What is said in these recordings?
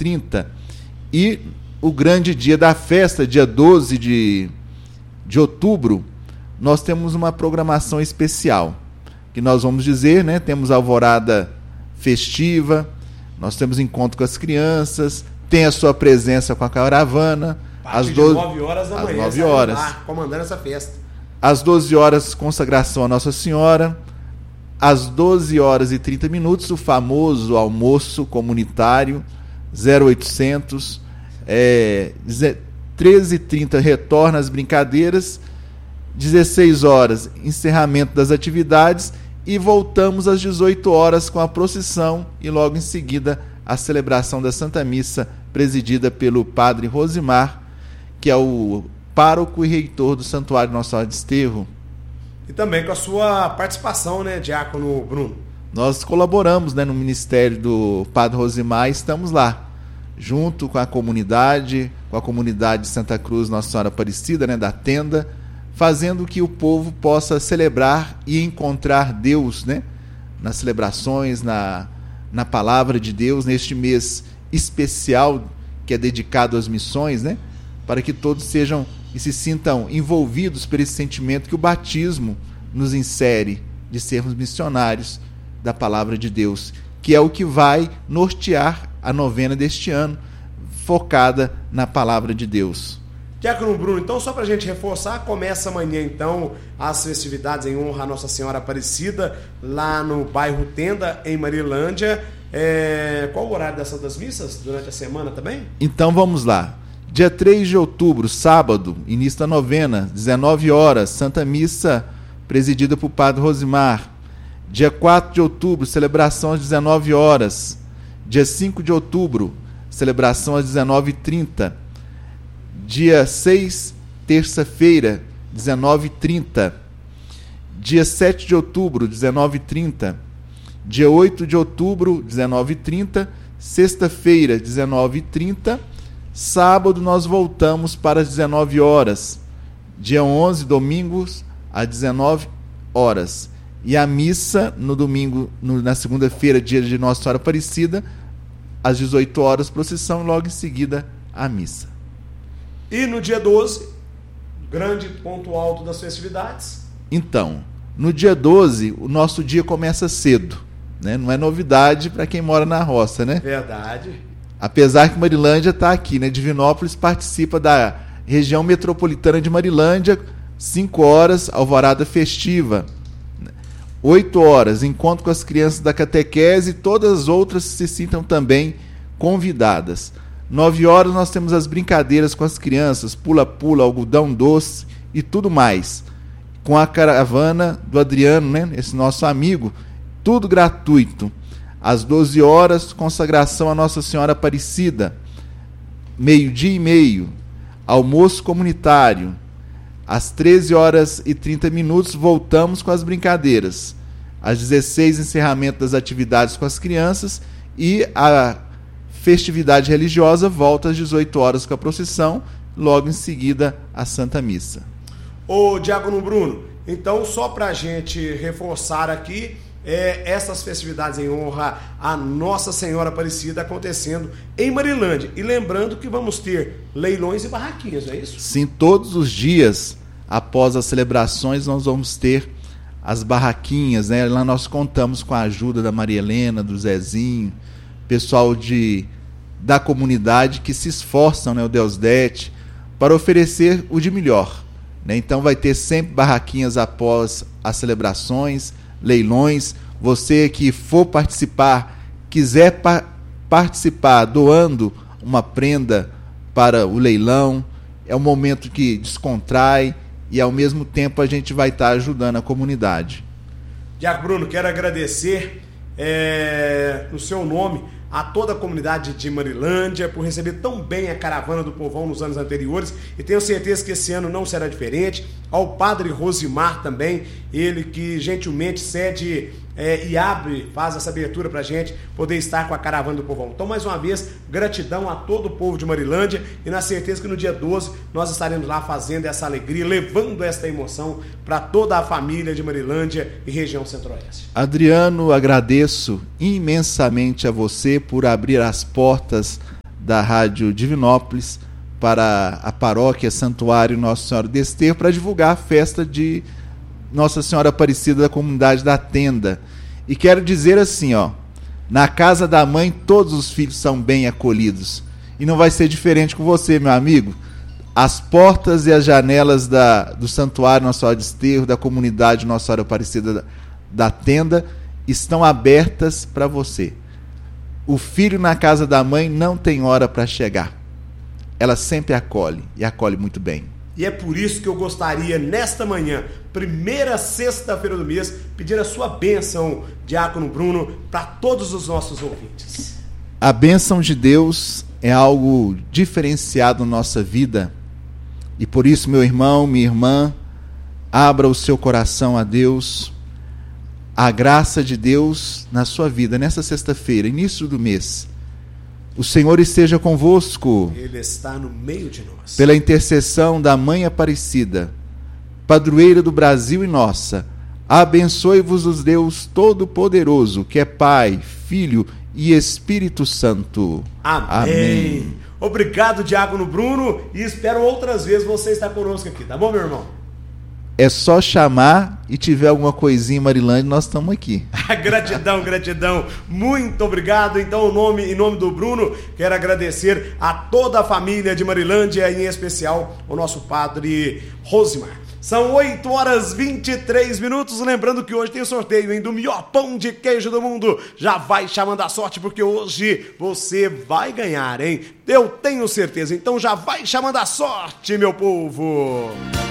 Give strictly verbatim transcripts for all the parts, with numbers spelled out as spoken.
trinta. E o grande dia da festa, dia doze de, de outubro, nós temos uma programação especial, que nós vamos dizer, né? Temos a alvorada festiva, nós temos encontro com as crianças, tem a sua presença com a caravana. Às nove horas da às manhã, nove horas. Lá, comandando essa festa. Às doze horas, consagração a Nossa Senhora. Às doze horas e trinta minutos, o famoso almoço comunitário, zero oitocentos. É, treze e trinta, retorna às brincadeiras. dezesseis horas, encerramento das atividades. E voltamos às dezoito horas com a procissão e logo em seguida a celebração da Santa Missa, presidida pelo Padre Rosimar, que é o pároco e reitor do Santuário Nossa Senhora de Desterro. E também com a sua participação, né, Diácono Bruno? Nós colaboramos, né, no ministério do Padre Rosimar e estamos lá, junto com a comunidade, com a comunidade de Santa Cruz Nossa Senhora Aparecida, né, da tenda, fazendo que o povo possa celebrar e encontrar Deus, né, nas celebrações, na, na palavra de Deus, neste mês especial que é dedicado às missões, né, para que todos sejam e se sintam envolvidos por esse sentimento que o batismo nos insere de sermos missionários da palavra de Deus, que é o que vai nortear a novena deste ano, focada na palavra de Deus. Diácono Bruno, então só para a gente reforçar, começa amanhã então as festividades em honra a Nossa Senhora Aparecida, lá no bairro Tenda, em Marilândia. É... Qual o horário das Santas Missas durante a semana também? Então vamos lá. Dia três de outubro, sábado, início da novena, dezenove horas, Santa Missa, presidida por Padre Rosimar. Dia quatro de outubro, celebração às dezenove horas. Dia cinco de outubro, celebração às dezenove e trinta. Dia seis, terça-feira, dezenove e trinta. Dia sete de outubro, dezenove e trinta. Dia oito de outubro, dezenove e trinta. Sexta-feira, dezenove e trinta. Sábado nós voltamos para as dezenove horas. Dia onze, domingos, às dezenove horas. E a missa no domingo, no, na segunda-feira, dia de Nossa Senhora Aparecida, às dezoito horas, procissão, e logo em seguida a missa. E no dia doze, grande ponto alto das festividades? Então, no dia doze, o nosso dia começa cedo, né? Não é novidade para quem mora na roça, né? Verdade. Apesar que Marilândia está aqui, né? Divinópolis participa da região metropolitana de Marilândia, cinco horas, alvorada festiva. oito horas, encontro com as crianças da catequese e todas as outras se sintam também convidadas. nove horas nós temos as brincadeiras com as crianças, pula-pula, algodão doce e tudo mais. Com a caravana do Adriano, né? Esse nosso amigo, tudo gratuito. Às doze horas, consagração a Nossa Senhora Aparecida. Meio-dia e meio, almoço comunitário. Às treze horas e trinta minutos, voltamos com as brincadeiras. Às dezesseis, encerramento das atividades com as crianças. E a festividade religiosa volta às dezoito horas com a procissão. Logo em seguida, a Santa Missa. Ô, Diácono Bruno, então só para a gente reforçar aqui, É, essas festividades em honra a Nossa Senhora Aparecida acontecendo em Marilândia. E lembrando que vamos ter leilões e barraquinhas, não é isso? Sim, todos os dias, após as celebrações, nós vamos ter as barraquinhas, né? Lá nós contamos com a ajuda da Maria Helena, do Zezinho, pessoal de, da comunidade que se esforçam, né? O Deusdete, para oferecer o de melhor, né? Então vai ter sempre barraquinhas após as celebrações, leilões. Você que for participar, quiser pa- participar doando uma prenda para o leilão, é um momento que descontrai e ao mesmo tempo a gente vai estar ajudando a comunidade. Diácono Bruno, quero agradecer é, no seu nome a toda a comunidade de Marilândia por receber tão bem a Caravana do Povão nos anos anteriores, e tenho certeza que esse ano não será diferente. Ao Padre Rosimar também, ele que gentilmente cede é, e abre, faz essa abertura para a gente poder estar com a Caravana do Povão. Então, mais uma vez, gratidão a todo o povo de Marilândia, e na certeza que no dia doze nós estaremos lá fazendo essa alegria, levando esta emoção para toda a família de Marilândia e região centro-oeste. Adriano, agradeço imensamente a você por abrir as portas da Rádio Divinópolis para a paróquia Santuário Nossa Senhora do Desterro para divulgar a festa de Nossa Senhora Aparecida da comunidade da Tenda. E quero dizer assim, ó, na casa da mãe todos os filhos são bem acolhidos. E não vai ser diferente com você, meu amigo. As portas e as janelas da, do Santuário Nossa Senhora do Desterro, da comunidade Nossa Senhora Aparecida da, da Tenda, estão abertas para você. O filho na casa da mãe não tem hora para chegar. Ela sempre acolhe, e acolhe muito bem. E é por isso que eu gostaria, nesta manhã, primeira sexta-feira do mês, pedir a sua bênção, Diácono Bruno, para todos os nossos ouvintes. A bênção de Deus é algo diferenciado na nossa vida, e por isso, meu irmão, minha irmã, abra o seu coração a Deus, a graça de Deus na sua vida, nessa sexta-feira, início do mês. O Senhor esteja convosco. Ele está no meio de nós. Pela intercessão da Mãe Aparecida, padroeira do Brasil e nossa, abençoe-vos os Deus Todo-Poderoso, que é Pai, Filho e Espírito Santo. Amém. Amém. Obrigado, Diácono Bruno, e espero outras vezes você estar conosco aqui, tá bom, meu irmão? É só chamar e tiver alguma coisinha em Marilândia, nós estamos aqui. Gratidão, gratidão. Muito obrigado. Então, em nome, em nome do Bruno, quero agradecer a toda a família de Marilândia, em especial o nosso padre Rosimar. São oito horas e vinte e três minutos. Lembrando que hoje tem o sorteio, hein, do melhor pão de queijo do mundo. Já vai chamando a sorte, porque hoje você vai ganhar, hein? Eu tenho certeza. Então já vai chamando a sorte, meu povo.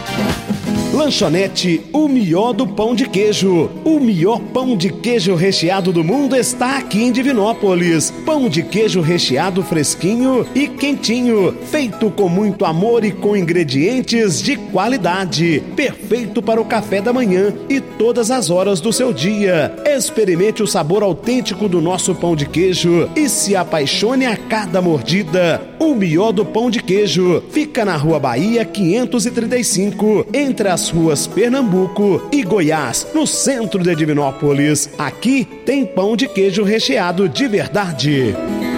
Lanchonete O Melhor do Pão de Queijo. O melhor pão de queijo recheado do mundo está aqui em Divinópolis. Pão de queijo recheado fresquinho e quentinho, feito com muito amor e com ingredientes de qualidade. Perfeito para o café da manhã e todas as horas do seu dia. Experimente o sabor autêntico do nosso pão de queijo e se apaixone a cada mordida. O Melhor do Pão de Queijo fica na Rua Bahia quinhentos e trinta e cinco, entre as ruas Pernambuco e Goiás, no centro de Divinópolis. Aqui tem pão de queijo recheado de verdade.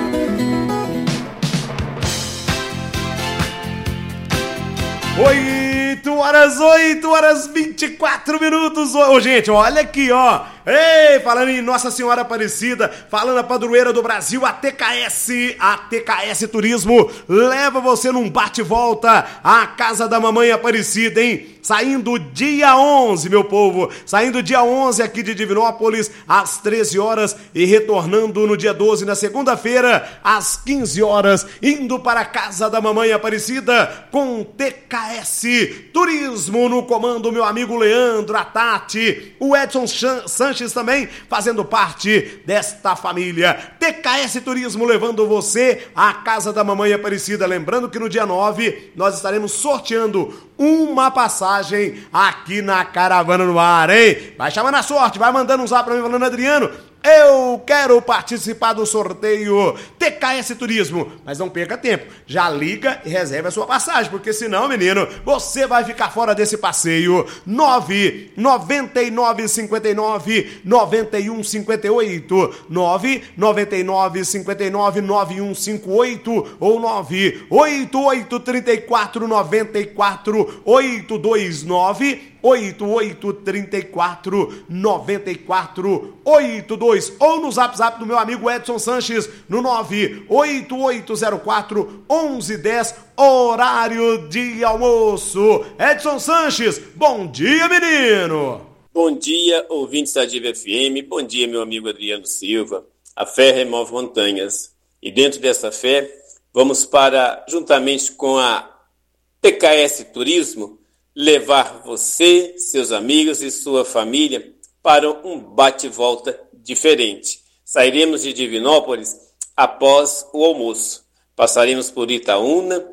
oito horas, oito horas, vinte e quatro minutos. Ô, gente, olha aqui, ó. Ei, falando em Nossa Senhora Aparecida, falando a padroeira do Brasil, a T K S, a T K S Turismo, leva você num bate-volta à Casa da Mamãe Aparecida, hein? Saindo dia onze, meu povo, saindo dia onze aqui de Divinópolis, às treze horas, e retornando no dia doze, na segunda-feira, às quinze horas, indo para a Casa da Mamãe Aparecida, com T K S Turismo no comando, meu amigo Leandro, a Tati, o Edson Sanches também fazendo parte desta família. T K S Turismo levando você à Casa da Mamãe Aparecida. Lembrando que no dia nove nós estaremos sorteando uma passagem aqui na Caravana no Ar, hein? Vai chamando a sorte, vai mandando um zap pra mim falando: Adriano, eu quero participar do sorteio T K S Turismo. Mas não perca tempo, já liga e reserve a sua passagem, porque senão, menino, você vai ficar fora desse passeio. nove nove nove cinco nove nove um cinco oito, nove nove nove cinco nove nove um cinco oito ou nove oito oito três quatro nove quatro oito dois nove oito oito três quatro nove quatro oito dois ou no zap zap do meu amigo Edson Sanches no nove oito oito zero quatro um um um zero, horário de almoço. Edson Sanches, bom dia, menino! Bom dia, ouvintes da Diva F M, bom dia, meu amigo Adriano Silva. A fé remove montanhas e dentro dessa fé vamos para, juntamente com a T K S Turismo, levar você, seus amigos e sua família para um bate-volta diferente. Sairemos de Divinópolis após o almoço. Passaremos por Itaúna,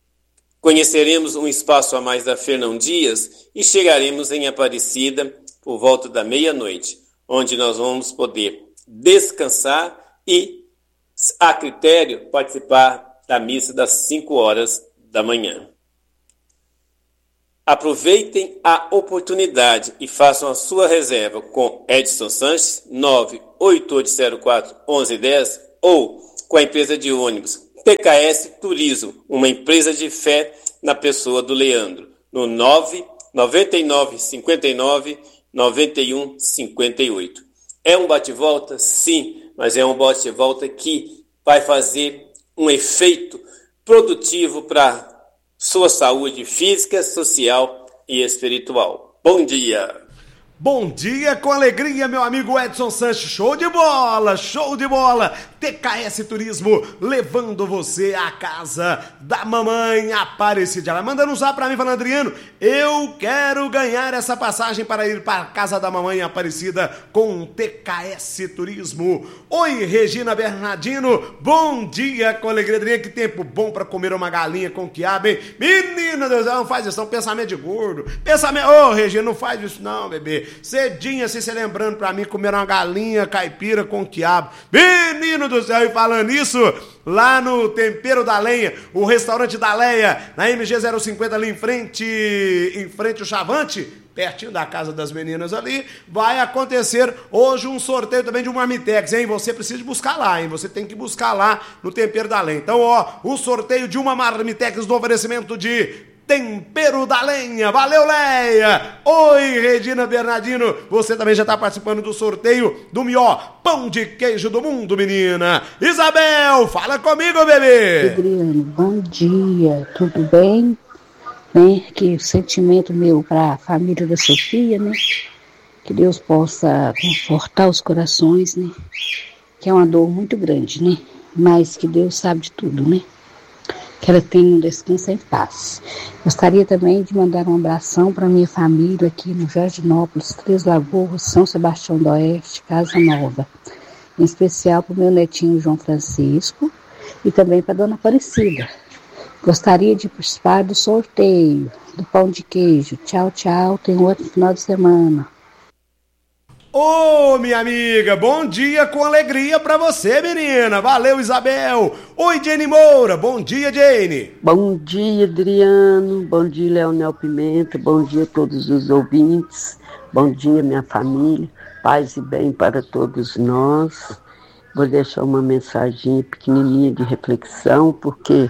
conheceremos um espaço a mais da Fernão Dias e chegaremos em Aparecida por volta da meia-noite, onde nós vamos poder descansar e, a critério, participar da missa das cinco horas da manhã. Aproveitem a oportunidade e façam a sua reserva com Edson Sanches, nove oito oito zero quatro um um um zero, ou com a empresa de ônibus T K S Turismo, uma empresa de fé na pessoa do Leandro, no nove nove nove cinco nove nove um cinco oito. É um bate-volta? Sim, mas é um bate-volta que vai fazer um efeito produtivo para sua saúde física, social e espiritual. Bom dia! Bom dia com alegria, meu amigo Edson Sanches. Show de bola, show de bola. T K S Turismo levando você à casa da mamãe Aparecida. Ela manda um zap pra mim falando: Adriano, eu quero ganhar essa passagem para ir para a casa da mamãe Aparecida com T K S Turismo. Oi, Regina Bernardino. Bom dia com alegria, Adriano. Que tempo bom para comer uma galinha com quiabo, hein? Menina, Deus, não faz isso, não. Pensamento de gordo. Pensamento... Ô, oh, Regina, não faz isso não, bebê. Cedinho, assim, você lembrando pra mim, comer uma galinha caipira com quiabo. Menino do céu, e falando isso, lá no Tempero da Lenha, o restaurante da Leia, na M G zero cinquenta, ali em frente, em frente ao Chavante, pertinho da casa das meninas ali, vai acontecer hoje um sorteio também de um Marmitex, hein? Você precisa buscar lá, hein? Você tem que buscar lá no Tempero da Lenha. Então, ó, o sorteio de uma Marmitex do oferecimento de Tempero da Lenha. Valeu, Leia! Oi, Regina Bernardino. Você também já está participando do sorteio do melhor pão de queijo do mundo, menina. Isabel, fala comigo, bebê. Adriano, bom dia. Tudo bem? Né? Que o sentimento meu para a família da Sofia, né? Que Deus possa confortar os corações, né? Que é uma dor muito grande, né? Mas que Deus sabe de tudo, né? Que ela tenha um descanso em paz. Gostaria também de mandar um abração para minha família aqui no Jardinópolis, Três Lagoas, São Sebastião do Oeste, Casa Nova. Em especial para o meu netinho João Francisco e também para a dona Aparecida. Gostaria de participar do sorteio do pão de queijo. Tchau, tchau. Tenha um outro final de semana. Ô, oh, minha amiga, bom dia com alegria pra você, menina. Valeu, Isabel. Oi, Jenny Moura. Bom dia, Jenny. Bom dia, Adriano. Bom dia, Leonel Pimenta. Bom dia a todos os ouvintes. Bom dia, minha família. Paz e bem para todos nós. Vou deixar uma mensagem pequenininha de reflexão, porque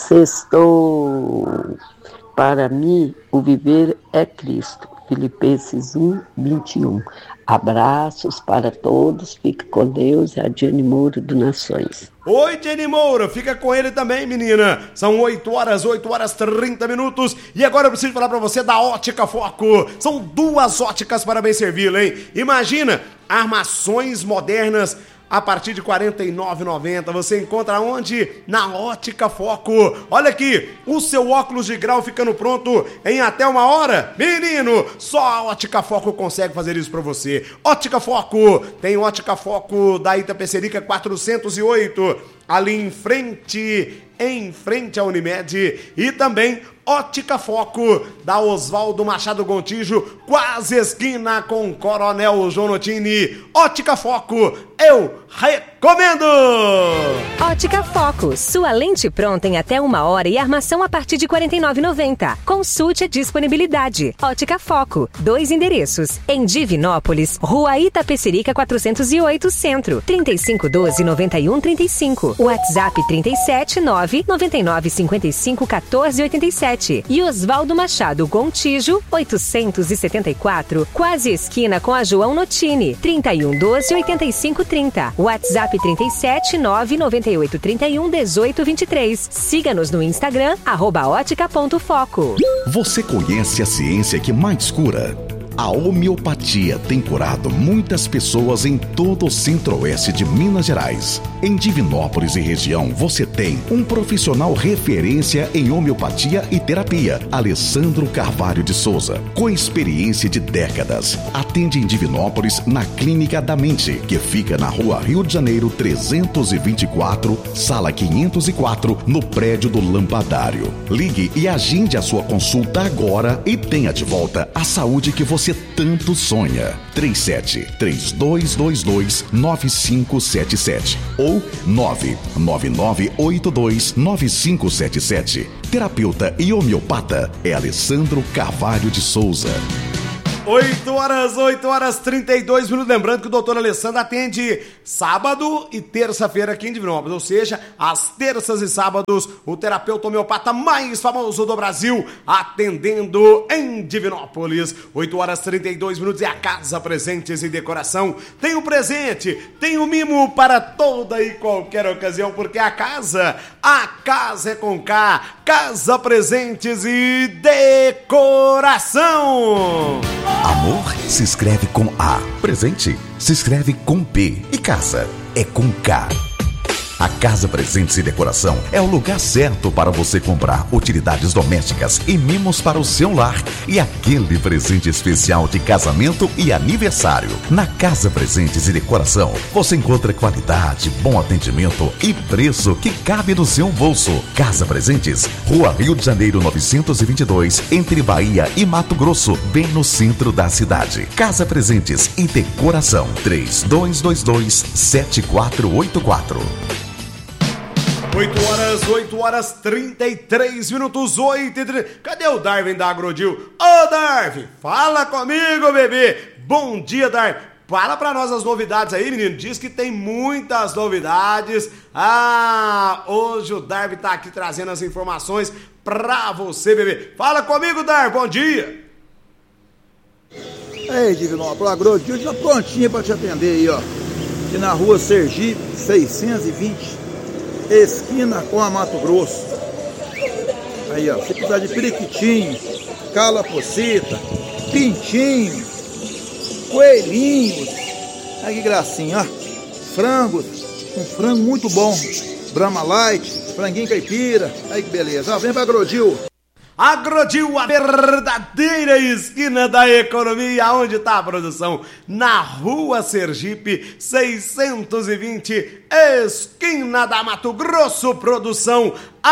sextou. Para mim, o viver é Cristo. Filipenses um, vinte e um. Abraços para todos, fica com Deus, é a Jenny Moura do Nações. Oi, Jenny Moura, fica com ele também, menina. São oito horas, oito horas trinta minutos. E agora eu preciso falar para você da Ótica Foco. São duas óticas para bem servi-la, hein? Imagina, armações modernas a partir de quarenta e nove reais e noventa centavos. Você encontra onde? Na Ótica Foco. Olha aqui, o seu óculos de grau ficando pronto em até uma hora. Menino, só a Ótica Foco consegue fazer isso pra você. Ótica Foco, tem Ótica Foco da Itapecerica quatrocentos e oito, ali em frente, em frente à Unimed. E também Ótica Foco da Oswaldo Machado Gontijo, quase esquina com Coronel João Notini. Ótica Foco, eu recomendo! Ótica Foco, sua lente pronta em até uma hora e armação a partir de quarenta e nove reais e noventa centavos. Consulte a disponibilidade. Ótica Foco, dois endereços. Em Divinópolis, Rua Itapecerica quatrocentos e oito, Centro, trinta e cinco doze, noventa e um, trinta e cinco. WhatsApp trinta e sete, nove, noventa e nove, cinquenta e cinco, quatorze, oitenta e sete. E Oswaldo Machado Gontijo, oitocentos e setenta e quatro, quase esquina com a João Notini, trinta e um doze, oitenta e cinco, trinta. WhatsApp trinta e sete, nove, noventa e oito, trinta e um, dezoito, vinte e três. Siga-nos no Instagram, arroba ótica ponto foco. Você conhece a ciência que mais cura? A homeopatia tem curado muitas pessoas em todo o centro-oeste de Minas Gerais. Em Divinópolis e região, você tem um profissional referência em homeopatia e terapia, Alessandro Carvalho de Souza, com experiência de décadas. Atende em Divinópolis na Clínica da Mente, que fica na Rua Rio de Janeiro trezentos e vinte e quatro, sala quinhentos e quatro, no prédio do Lampadário. Ligue e agende a sua consulta agora e tenha de volta a saúde que você tanto sonha. três sete três dois dois dois nove cinco sete sete ou nove nove nove oito dois nove cinco sete sete. Terapeuta e homeopata é Alessandro Carvalho de Souza. oito horas, oito horas, trinta e dois minutos. Lembrando que o doutor Alessandro atende sábado e terça-feira aqui em Divinópolis. Ou seja, às terças e sábados, o terapeuta homeopata mais famoso do Brasil, atendendo em Divinópolis. oito horas, trinta e dois minutos. E a Casa Presentes e Decoração tem um presente, tem um mimo para toda e qualquer ocasião, porque a casa, a casa é com K. Casa Presentes e Decoração. Amor se escreve com A. Presente se escreve com P. E casa é com K. A Casa Presentes e Decoração é o lugar certo para você comprar utilidades domésticas e mimos para o seu lar e aquele presente especial de casamento e aniversário. Na Casa Presentes e Decoração, você encontra qualidade, bom atendimento e preço que cabe no seu bolso. Casa Presentes, Rua Rio de Janeiro novecentos e vinte e dois, entre Bahia e Mato Grosso, bem no centro da cidade. Casa Presentes e Decoração, três dois dois dois, sete quatro oito quatro. oito horas, oito horas, trinta e três minutos, oito e trinta. Cadê o Darwin da Agrodil? Ô, Darwin, fala comigo, bebê. Bom dia, Darwin. Fala pra nós as novidades aí, menino. Diz que tem muitas novidades. Ah, hoje o Darwin tá aqui trazendo as informações pra você, bebê. Fala comigo, Darwin. Bom dia. Ei, Divinópolis, a Agrodil já prontinha pra te atender aí, ó. Aqui na rua Sergipe, seiscentos e vinte. Esquina com a Mato Grosso. Aí, ó, você precisar de periquitinho, calapocita, pintinho, coelhinhos. Olha que gracinha, ó. Frangos, um frango muito bom. Brahma Light, franguinho caipira. Aí que beleza, ó, vem pra Agrodil. Agrodil, a verdadeira esquina da economia. Onde está a produção? Na Rua Sergipe, seiscentos e vinte, esquina da Mato Grosso. Produção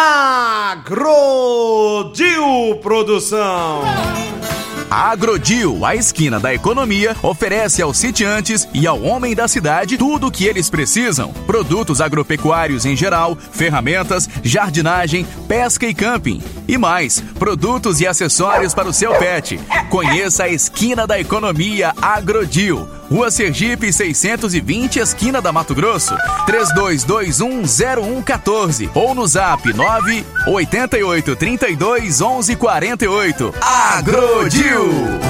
Agrodil Produção. A Agrodil, a esquina da economia, oferece aos sitiantes e ao homem da cidade tudo o que eles precisam. Produtos agropecuários em geral, ferramentas, jardinagem, pesca e camping. E mais, produtos e acessórios para o seu pet. Conheça a esquina da economia Agrodil. Rua Sergipe seiscentos e vinte, esquina da Mato Grosso. três dois dois um, zero um um quatro ou no zap nove oito oito, três dois, onze, quatro oito. Agrodil.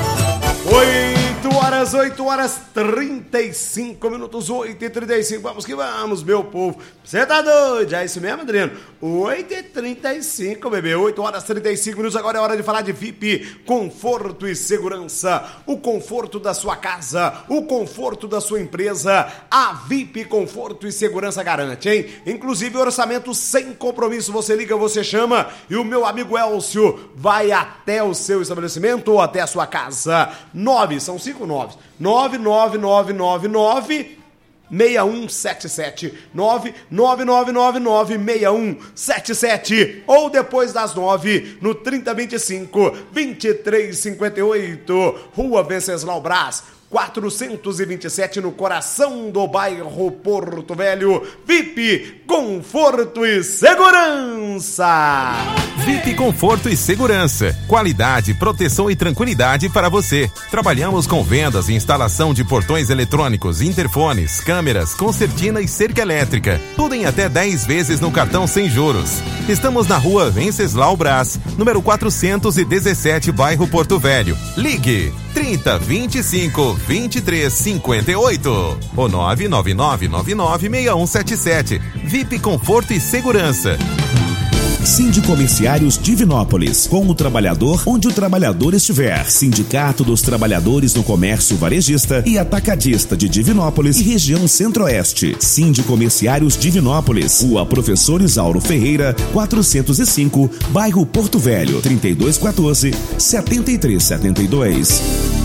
oito horas, oito horas, trinta e cinco minutos, oito e trinta e cinco. Vamos que vamos, meu povo. Você tá doido? É isso mesmo, Adriano? oito e trinta e cinco, bebê. oito horas, trinta e cinco minutos. Agora é hora de falar de V I P, conforto e segurança. O conforto da sua casa, o conforto da sua empresa. A V I P Conforto e Segurança garante, hein? Inclusive orçamento sem compromisso. Você liga, você chama e o meu amigo Elcio vai até o seu estabelecimento ou até a sua casa. Nove, são cinco noves. nove nove nove nove nove seis um sete sete. nove nove nove nove nove seis um sete sete. Ou depois das nove, no trinta vinte e cinco, vinte e três cinquenta e oito. Rua Venceslau Brás, quatrocentos e vinte e sete, no coração do bairro Porto Velho. V I P, conforto e segurança. V I P Conforto e Segurança. Qualidade, proteção e tranquilidade para você. Trabalhamos com vendas e instalação de portões eletrônicos, interfones, câmeras, concertina e cerca elétrica. Tudo em até dez vezes no cartão sem juros. Estamos na rua Venceslau Brás, número quatrocentos e dezessete, bairro Porto Velho. Ligue trinta, vinte e cinco, vinte e três, cinquenta e oito ou nove nove nove nove nove seis um sete sete. V I P Conforto e Segurança. Sindicomerciários Divinópolis, com o trabalhador onde o trabalhador estiver. Sindicato dos Trabalhadores no Comércio Varejista e Atacadista de Divinópolis e região Centro-Oeste. Sindicomerciários Divinópolis, Rua Professor Isauro Ferreira, quatrocentos e cinco, bairro Porto Velho, trinta e dois quatorze, setenta e três setenta e dois.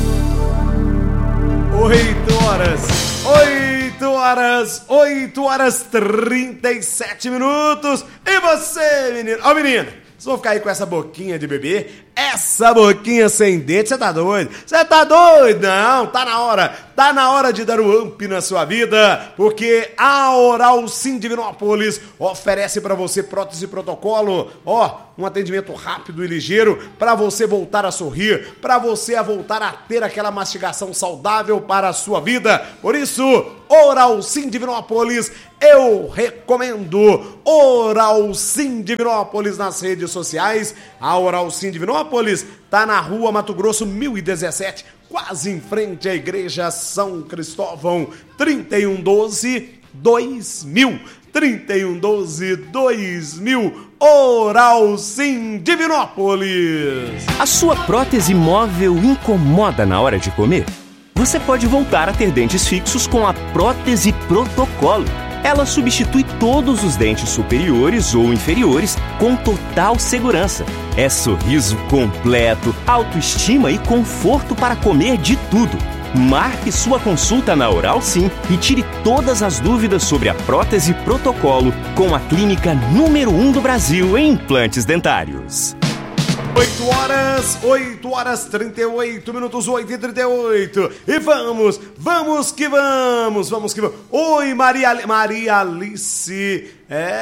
oito horas, oito horas, oito horas, trinta e sete minutos. E você, menino? Ó, menina, vocês vão ficar aí com essa boquinha de bebê? Essa boquinha sem dente, você tá doido? Você tá doido? Não, tá na hora. Tá na hora de dar o up na sua vida, porque a Oral Sim Divinópolis oferece pra você prótese protocolo. Ó, um atendimento rápido e ligeiro para você voltar a sorrir, para você a voltar a ter aquela mastigação saudável para a sua vida. Por isso, Oral Sim Divinópolis, eu recomendo. Oral Sim Divinópolis nas redes sociais. A Oral Sim Divinópolis tá na rua Mato Grosso mil e dezessete, quase em frente à Igreja São Cristóvão. trinta e um doze dois mil. trinta e um doze dois mil. Oral Sim Divinópolis. A sua prótese móvel incomoda na hora de comer? Você pode voltar a ter dentes fixos com a prótese Protocolo. Ela substitui todos os dentes superiores ou inferiores com total segurança. É sorriso completo, autoestima e conforto para comer de tudo. Marque sua consulta na Oral Sim e tire todas as dúvidas sobre a prótese Protocolo com a clínica número um do Brasil em implantes dentários. oito horas, oito horas, trinta e oito minutos, oito e trinta e oito. E vamos, vamos que vamos, vamos que vamos. Oi, Maria, Maria Alice,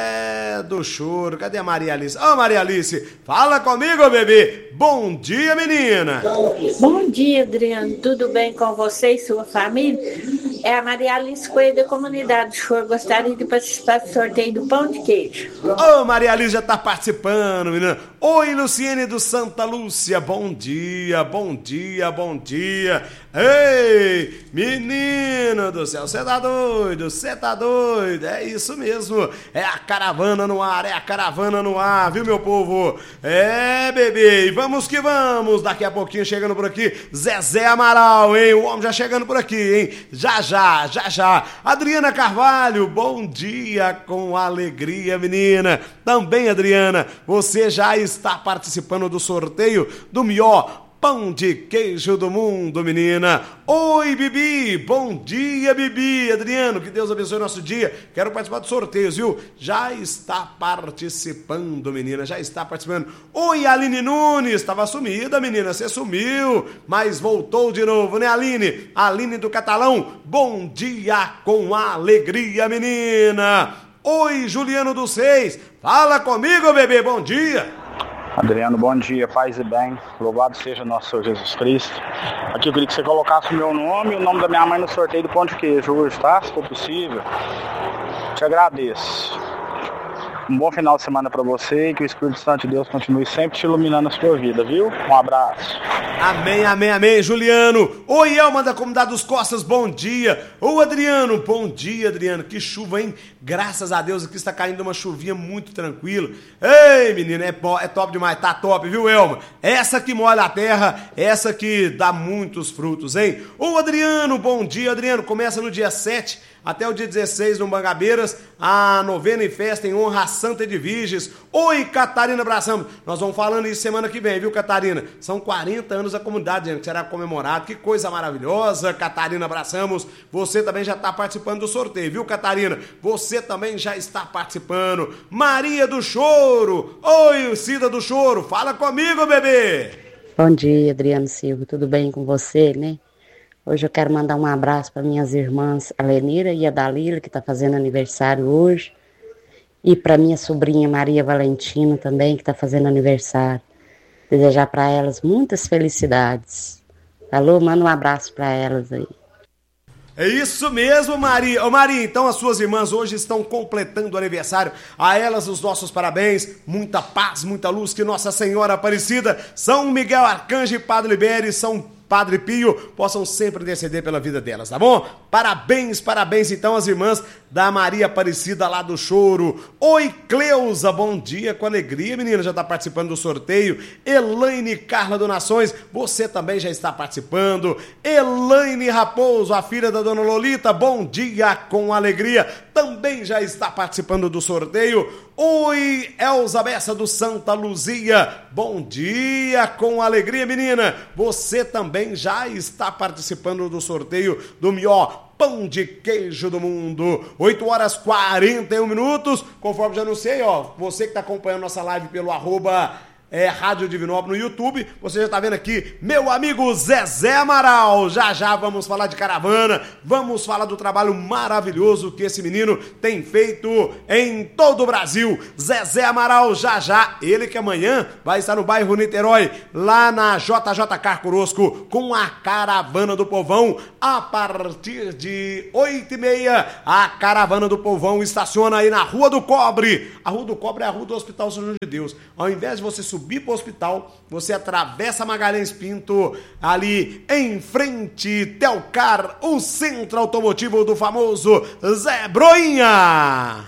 é do choro. Cadê a Maria Alice? Ô, oh, Maria Alice, fala comigo, bebê. Bom dia, menina. Bom dia, Adriano. Tudo bem com você e sua família? É a Maria Alice Coelho da comunidade do Choro. Gostaria de participar do sorteio do pão de queijo. Ô, oh, Maria Alice já tá participando, menina. Oi, Luciene do Santa Lúcia. Bom dia, bom dia, bom dia. Ei, menino do céu, você tá doido, você tá doido. É isso mesmo, é a caravana no ar, é a caravana no ar, viu, meu povo? É, bebê, e vamos que vamos. Daqui a pouquinho chegando por aqui, Zezé Amaral, hein? O homem já chegando por aqui, hein? Já, já, já, já. Adriana Carvalho, bom dia com alegria, menina. Também, Adriana, você já está participando do sorteio do melhor pão de queijo do mundo, menina. Oi, Bibi. Bom dia, Bibi. Adriano, que Deus abençoe o nosso dia. Quero participar dos sorteios, viu? Já está participando, menina. Já está participando. Oi, Aline Nunes. Estava sumida, menina. Você sumiu, mas voltou de novo, né, Aline? Aline do Catalão. Bom dia com alegria, menina. Oi, Juliano dos Reis. Fala comigo, bebê. Bom dia. Adriano, bom dia, paz e bem, louvado seja nosso Senhor Jesus Cristo. Aqui eu queria que você colocasse o meu nome e o nome da minha mãe no sorteio do pão de queijo hoje, tá? Se for possível. Te agradeço. Um bom final de semana para você e que o Espírito Santo de Deus continue sempre te iluminando a sua vida, viu? Um abraço. Amém, amém, amém, Juliano. Oi, Elma da Comunidade dos Costas, bom dia. Ô, Adriano, bom dia, Adriano. Que chuva, hein? Graças a Deus aqui está caindo uma chuvinha muito tranquila. Ei, menina, é, é top demais, tá top, viu, Elma? Essa que molha a terra, essa que dá muitos frutos, hein? Ô, Adriano, bom dia, Adriano. Começa no dia sete até o dia dezesseis no Mangabeiras, a novena e festa em honra a Santa Edviges. Oi, Catarina Abraçamos. Nós vamos falando isso semana que vem, viu, Catarina? São quarenta anos da comunidade, gente, que será comemorado. Que coisa maravilhosa, Catarina Abraçamos. Você também já está participando do sorteio, viu, Catarina? Você também já está participando. Maria do Choro. Oi, Cida do Choro. Fala comigo, bebê. Bom dia, Adriano Silva. Tudo bem com você, né? Hoje eu quero mandar um abraço para minhas irmãs, a Lenira e a Dalila, que está fazendo aniversário hoje. E para minha sobrinha Maria Valentina também, que está fazendo aniversário. Desejar para elas muitas felicidades. Alô, manda um abraço para elas aí. É isso mesmo, Maria. Ô, Maria, então as suas irmãs hoje estão completando o aniversário. A elas os nossos parabéns. Muita paz, muita luz. Que Nossa Senhora Aparecida, São Miguel Arcanjo e Padre Libere, São Padre Pio, possam sempre interceder pela vida delas, tá bom? Parabéns, parabéns então às irmãs da Maria Aparecida lá do Choro. Oi, Cleusa, bom dia, com alegria, menina, já está participando do sorteio. Elaine Carla Donações, você também já está participando. Elaine Raposo, a filha da dona Lolita, bom dia, com alegria, também já está participando do sorteio. Oi, Elza Bessa do Santa Luzia, bom dia, com alegria, menina, você também já está participando do sorteio do melhor pão de queijo do mundo. oito horas e quarenta e um minutos, conforme já anunciei, ó, você que está acompanhando nossa live pelo arroba é, Rádio Divinópolis no YouTube. Você já está vendo aqui meu amigo Zezé Amaral. Já já vamos falar de caravana, vamos falar do trabalho maravilhoso que esse menino tem feito em todo o Brasil. Zezé Amaral, já já, ele que amanhã vai estar no bairro Niterói, lá na J J Car Corosco, com a Caravana do Povão. A partir de oito e meia, a Caravana do Povão estaciona aí na Rua do Cobre. A Rua do Cobre é a Rua do Hospital São João de Deus. Ao invés de você subir para o hospital, você atravessa Magalhães Pinto, ali em frente, Telcar, o centro automotivo do famoso Zé Broinha.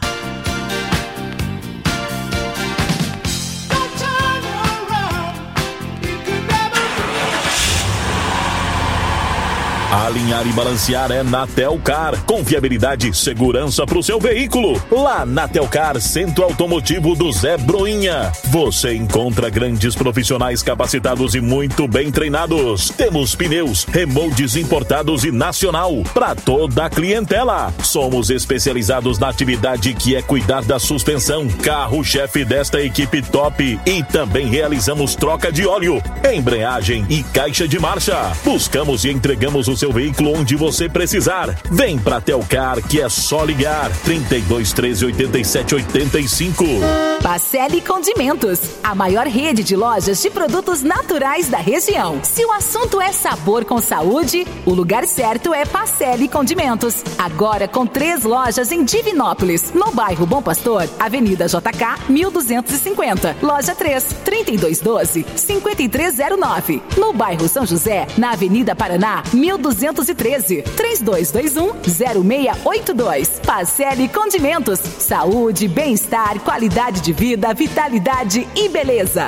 Alinhar e balancear é na Telcar. Confiabilidade e segurança para o seu veículo. Lá na Telcar, Centro Automotivo do Zé Broinha, você encontra grandes profissionais capacitados e muito bem treinados. Temos pneus, remoldes importados e nacional para toda a clientela. Somos especializados na atividade que é cuidar da suspensão, carro-chefe desta equipe top. E também realizamos troca de óleo, embreagem e caixa de marcha. Buscamos e entregamos o seu veículo onde você precisar. Vem pra Telcar, que é só ligar. trinta e dois, treze, oitenta e sete, oitenta e cinco. Pacelli Condimentos, a maior rede de lojas de produtos naturais da região. Se o assunto é sabor com saúde, o lugar certo é Pacelli Condimentos. Agora com três lojas em Divinópolis, no bairro Bom Pastor, Avenida J K, mil duzentos e cinquenta. Loja três, trinta e dois doze, cinquenta e três zero nove. No bairro São José, na Avenida Paraná, mil duzentos e treze, três dois dois um, zero seis oito dois. Pacelli Condimentos, saúde, bem-estar, qualidade de vida, vitalidade e beleza.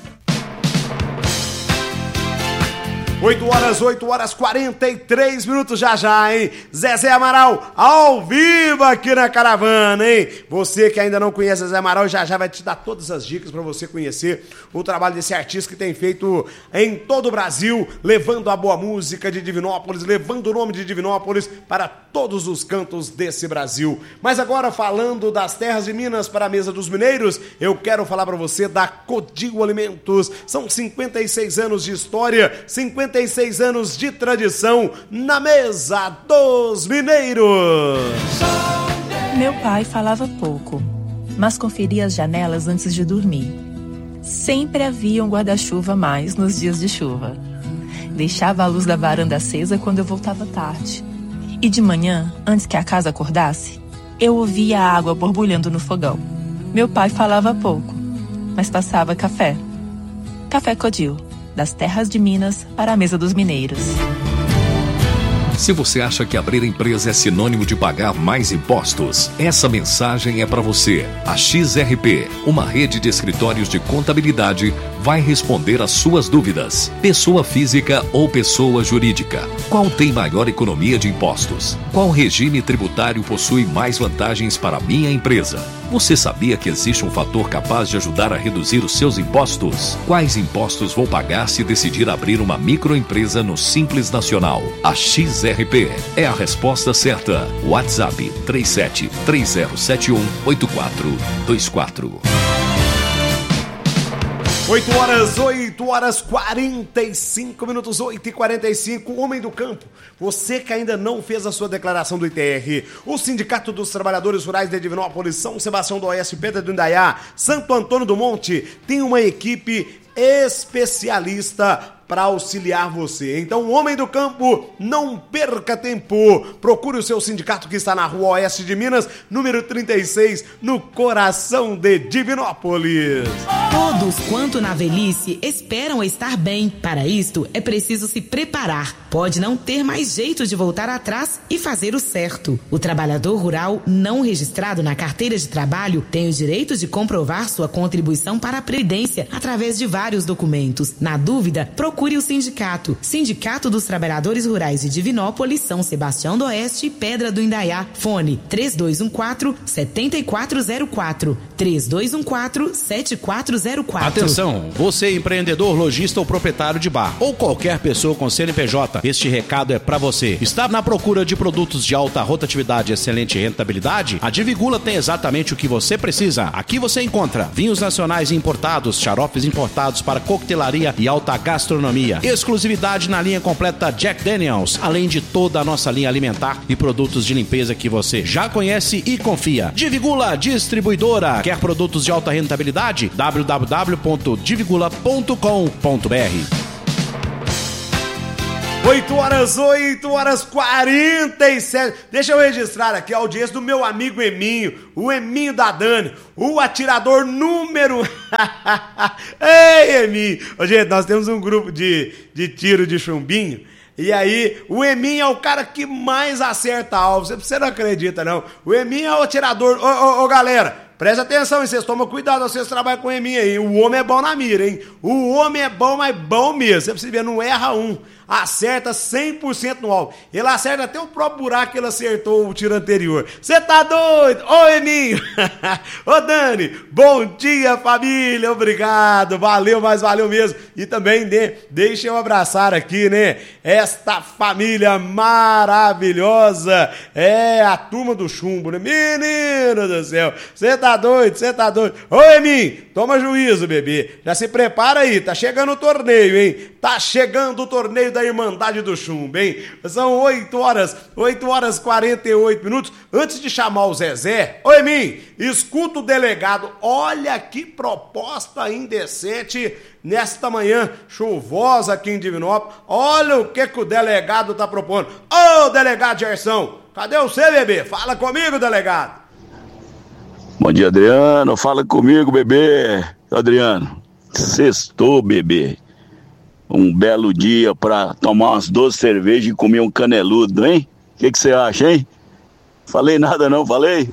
oito horas, oito horas, quarenta e três minutos já já, hein? Zezé Amaral, ao vivo aqui na Caravana, hein? Você que ainda não conhece Zezé Amaral, já já vai te dar todas as dicas para você conhecer o trabalho desse artista que tem feito em todo o Brasil, levando a boa música de Divinópolis, levando o nome de Divinópolis para todos os cantos desse Brasil. Mas agora, falando das terras de Minas para a mesa dos mineiros, eu quero falar para você da Codil Alimentos. São cinquenta e seis anos de história, cinquenta e seis anos de tradição na mesa dos mineiros. Meu pai falava pouco, mas conferia as janelas antes de dormir. Sempre havia um guarda-chuva a mais nos dias de chuva. Deixava a luz da varanda acesa quando eu voltava tarde. E de manhã, antes que a casa acordasse, eu ouvia a água borbulhando no fogão. Meu pai falava pouco, mas passava café. Café Codil, das terras de Minas para a mesa dos mineiros. Se você acha que abrir empresa é sinônimo de pagar mais impostos, essa mensagem é para você. A X R P, uma rede de escritórios de contabilidade, vai responder às suas dúvidas. Pessoa física ou pessoa jurídica? Qual tem maior economia de impostos? Qual regime tributário possui mais vantagens para a minha empresa? Você sabia que existe um fator capaz de ajudar a reduzir os seus impostos? Quais impostos vou pagar se decidir abrir uma microempresa no Simples Nacional? A X R P é a resposta certa. WhatsApp três sete três zero sete um oito quatro dois quatro. oito horas, oito horas, quarenta e cinco minutos, oito e quarenta e cinco, Homem do Campo, você que ainda não fez a sua declaração do I T R, o Sindicato dos Trabalhadores Rurais de Divinópolis, São Sebastião do Oeste, Pedra do Indaiá, Santo Antônio do Monte, tem uma equipe especialista para auxiliar você. Então, Homem do Campo, não perca tempo. Procure o seu sindicato que está na Rua Oeste de Minas, número trinta e seis, no coração de Divinópolis. Todos quanto na velhice esperam estar bem. Para isto, é preciso se preparar. Pode não ter mais jeito de voltar atrás e fazer o certo. O trabalhador rural não registrado na carteira de trabalho tem o direito de comprovar sua contribuição para a Previdência através de vários documentos. Na dúvida, procure Procure o sindicato. Sindicato dos Trabalhadores Rurais de Divinópolis, São Sebastião do Oeste e Pedra do Indaiá. Fone três dois um quatro, sete quatro zero quatro. três dois um quatro, sete quatro zero quatro. Atenção, você empreendedor, lojista ou proprietário de bar ou qualquer pessoa com C N P J, este recado é para você. Está na procura de produtos de alta rotatividade e excelente rentabilidade? A Divigula tem exatamente o que você precisa. Aqui você encontra vinhos nacionais importados, xaropes importados para coquetelaria e alta gastronomia, exclusividade na linha completa Jack Daniels, além de toda a nossa linha alimentar e produtos de limpeza que você já conhece e confia. Divigula Distribuidora. Quer produtos de alta rentabilidade? w w w ponto divigula ponto com ponto b r. oito horas, oito horas quarenta e sete. Deixa eu registrar aqui a audiência do meu amigo Eminho, o Eminho da Dani, o atirador número... Ei, Eminho! Ô, gente, nós temos um grupo de, de tiro de chumbinho. E aí, o Eminho é o cara que mais acerta alvo. Você não acredita, não. O Eminho é o atirador. Ô, ô, ô, galera, presta atenção, hein? Vocês tomam cuidado, vocês trabalham com o Eminho aí. O homem é bom na mira, hein? O homem é bom, mas bom mesmo. Você precisa ver, não erra um. Acerta cem por cento no alvo. Ele acerta até o próprio buraco que ele acertou o tiro anterior. Você tá doido? Ô, Eminho! Ô, Dani! Bom dia, família! Obrigado! Valeu, mas valeu mesmo. E também, né, deixa eu abraçar aqui, né? Esta família maravilhosa. É a turma do chumbo, né? Menino do céu! Você tá doido? Você tá doido? Ô, Eminho! Toma juízo, bebê. Já se prepara aí. Tá chegando o torneio, hein? Tá chegando o torneio da Irmandade do Chumbo, hein? São oito horas, oito horas e quarenta e oito minutos. Antes de chamar o Zezé, oi, mim, escuta o delegado. Olha que proposta indecente nesta manhã chuvosa aqui em Divinópolis. Olha o que, que o delegado tá propondo. Ô, delegado Gerson, cadê você, bebê? Fala comigo, delegado. Bom dia, Adriano. Fala comigo, bebê. Adriano, sextou, bebê. Um belo dia pra tomar umas doze cervejas e comer um caneludo, hein? O que que você acha, hein? Falei nada não, falei?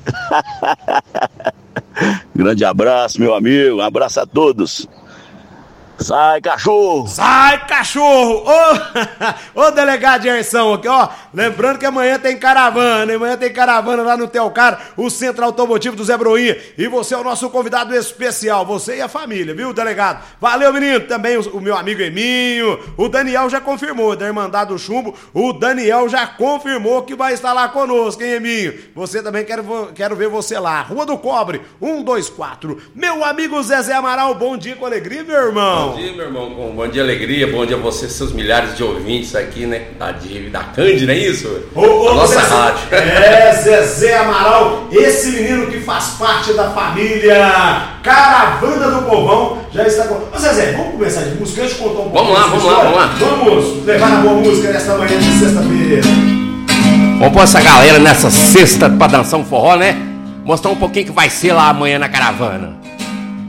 Grande abraço, meu amigo. Um abraço a todos. Sai, cachorro! Sai, cachorro! Ô, ô delegado Gerson aqui, ó. Lembrando que amanhã tem caravana, hein? Amanhã tem caravana lá no Telcar, o Centro Automotivo do Zé Broinha. E você é o nosso convidado especial, você e a família, viu, delegado? Valeu, menino. Também o, o meu amigo Eminho. O Daniel já confirmou, da Irmandade do Chumbo. O Daniel já confirmou que vai estar lá conosco, hein, Eminho? Você também, quero, quero ver você lá. Rua do Cobre, um dois quatro. Meu amigo Zezé Amaral, bom dia com alegria, meu irmão. Bom dia, meu irmão. Bom, bom dia, alegria. Bom dia a você, seus milhares de ouvintes aqui, né? Da, da Cândido, não é isso? Ô, ô, a nossa Zezé, rádio. É, Zezé Amaral, esse menino que faz parte da família Caravana do Povão, já está com... Ô, Zezé, vamos começar de música? Deixa eu contar um pouco. Vamos lá, vamos lá, vamos lá. Vamos levar na boa música nesta manhã de sexta-feira. Vamos pôr essa galera nessa sexta pra dançar um forró, né? Mostrar um pouquinho que vai ser lá amanhã na caravana.